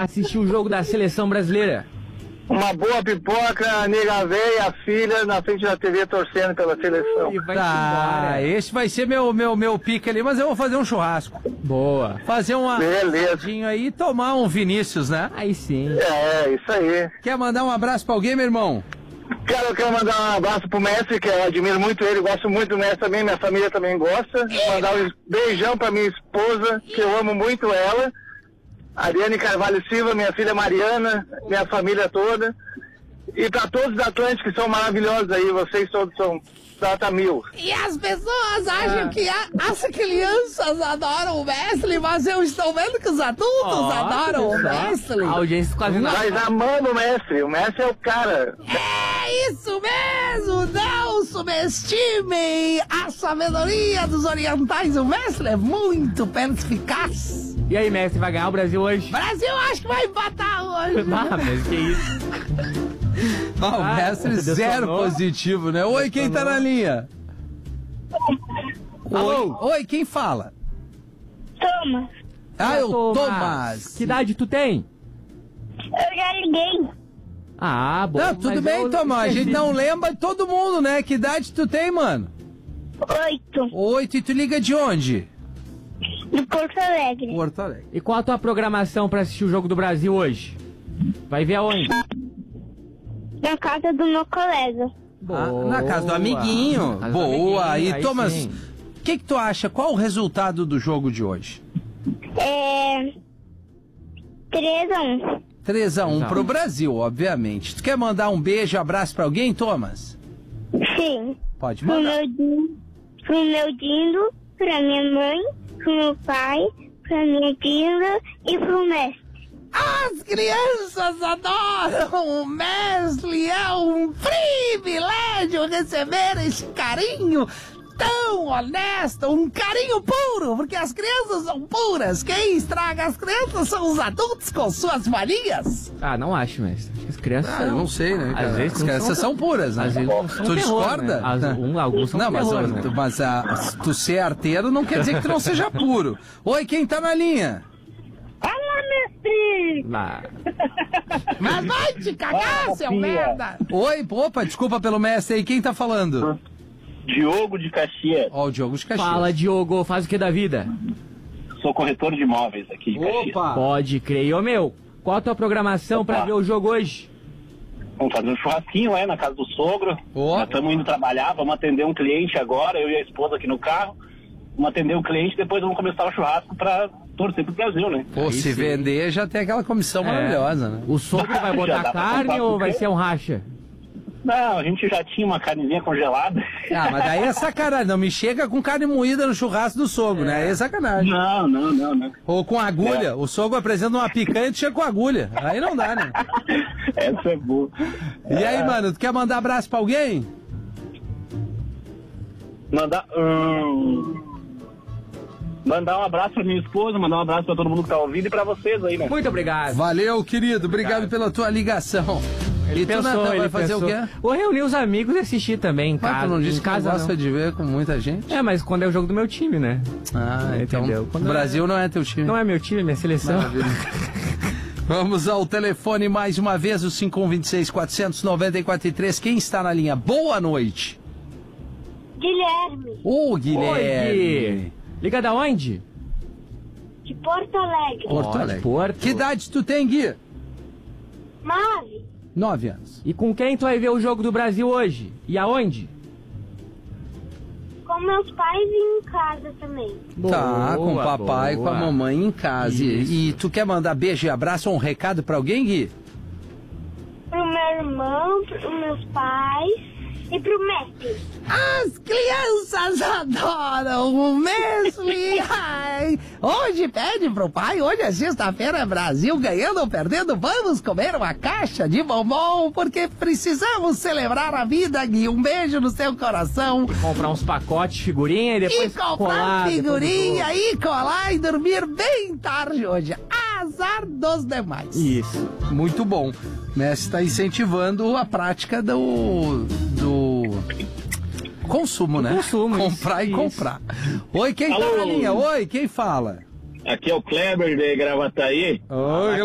assistir o jogo da seleção brasileira? Uma boa pipoca, nega véia, a filha na frente da TV torcendo pela seleção. Tá, esse vai ser meu pique ali, mas eu vou fazer um churrasco. Boa. Fazer um Beleza. assadinho aí e tomar um Vinícius, né? Aí sim. É, isso aí. Quer mandar um abraço pra alguém, meu irmão? Eu quero mandar um abraço pro mestre, que eu admiro muito ele, gosto muito do mestre também, minha família também gosta. Mandar um beijão pra minha esposa, que eu amo muito ela. Ariane Carvalho Silva, minha filha Mariana, minha família toda. E pra todos os Atlantes que são maravilhosos aí, vocês todos são nota 1000. E as pessoas acham que as crianças adoram o Wesley, mas eu estou vendo que os adultos adoram o Wesley. A audiência quase não. Mas amando o mestre é o cara. É isso mesmo, não subestimem a sabedoria dos orientais. O Wesley é muito perspicaz. E aí, mestre, vai ganhar o Brasil hoje? Brasil acho que vai empatar hoje. Ah, mas que isso? O mestre zero positivo, né? Oi, quem tá na linha? Alô? Oi, quem fala? Toma. Ah, eu Tomás. Que idade tu tem? Eu já liguei. Ah, bom. Não, tudo bem, Tomás. A gente não lembra de todo mundo, né? Que idade tu tem, mano? 8. 8, e tu liga de onde? De Porto Alegre. Porto Alegre. E qual a tua programação pra assistir o jogo do Brasil hoje? Vai ver aonde? Na casa do meu colega. Na casa do amiguinho. Casa do Boa. amiguinho, E aí Thomas, sim. o que tu acha? Qual o resultado do jogo de hoje? 3-1. 3-1 pro Brasil, obviamente. Tu quer mandar um beijo, abraço pra alguém, Thomas? Sim. Pode Pro mandar. meu Dindo, pra minha mãe, pro meu pai, pra minha Dinda e pro mestre. As crianças adoram o Wesley, é um privilégio receber esse carinho tão honesto, um carinho puro, porque as crianças são puras. Quem estraga as crianças são os adultos com suas manias. Ah, não acho, mestre. As crianças Eu não sei, né? Às cara? vezes As não crianças são puras, né? Às vezes não são Tu terror, discorda? né? Alguns são não, terror, né? mas tu ser arteiro não quer dizer que tu não seja puro. Oi, quem tá na linha? Olá, mestre! Ah, Mas vai te cagar, seu merda! Oi, opa, desculpa pelo mestre aí. Quem tá falando? Diogo de Caxias. Ó, o Diogo de Caxias. fala, Diogo, faz o que da vida? Sou corretor de imóveis aqui de Caxias. Opa! Pode crer. E, ô, meu, qual a tua programação pra ver o jogo hoje? Vamos fazer um churrasquinho, na casa do sogro. Ó. Já estamos indo trabalhar, vamos atender um cliente agora, eu e a esposa aqui no carro. Vamos atender o cliente, depois vamos começar o churrasco pra torcer pro Brasil, né? Pô, Aí se sim. vender já tem aquela comissão maravilhosa, né? O sogro vai Já botar dá pra carne comprar ou por vai quê? ser um racha? Não, a gente já tinha uma carnezinha congelada. Ah, mas daí é sacanagem. Não me chega com carne moída no churrasco do sogro, né? Aí é sacanagem. Não. Ou com agulha. O sogro apresenta uma picanha e tu chega com agulha. Aí não dá, né? Essa é boa. E aí, mano, tu quer mandar abraço pra alguém? Mandar um abraço pra minha esposa, mandar um abraço pra todo mundo que tá ouvindo e pra vocês aí, né? Muito obrigado. Valeu, querido. Obrigado pela tua ligação. E tu, Natan, vai fazer o quê? Vou reunir os amigos e assistir também em Ah, casa. tu não disse em que casa gosta não. de ver com muita gente? É, mas quando é o jogo do meu time, né? Ah, então Entendeu? o Quando Brasil não é teu time. Não é meu time, é minha seleção. Maravilha. Vamos ao telefone mais uma vez, o 5126-494-3. Quem está na linha? Boa noite. Guilherme, Ô, Oi, Guilherme. Gui. Liga da onde? de Porto Alegre. Porto Ó, de Alegre. Porto. Que idade tu tem, Gui? 9. 9 anos. E com quem tu vai ver o jogo do Brasil hoje? E aonde? Com meus pais e em casa também. Tá, com o Boa, papai, boa. com a mamãe em casa. E tu quer mandar beijo e abraço ou um recado pra alguém, Gui? Pro meu irmão, pros meus pais e pro mestre. As crianças adoram o Wesley. Ai, hoje pede pro pai, hoje é sexta-feira, Brasil ganhando ou perdendo, vamos comer uma caixa de bombom, porque precisamos celebrar a vida, Gui. Um beijo no seu coração. Comprar uns pacotes de figurinha e E depois comprar colar, figurinha e colar e dormir bem tarde hoje. Azar dos demais. Isso. Muito bom. Messi está incentivando a prática do consumo, né? Consumo, Comprar e isso. comprar. Oi, quem tá Alô? na linha? Oi, quem fala? Aqui é o Kleber de Gravataí. Oi,